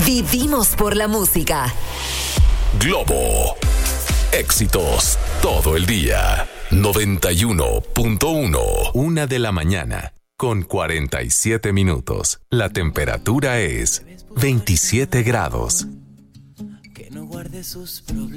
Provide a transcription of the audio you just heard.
Vivimos por la música. Globo. Éxitos todo el día. 91.1. 1:00 con 47 minutos. La temperatura es 27 grados. Que no guarde sus problemas.